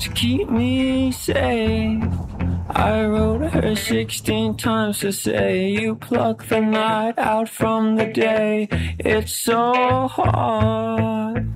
to keep me safe. I wrote her 16 times to say you pluck the night out from the day. It's so hard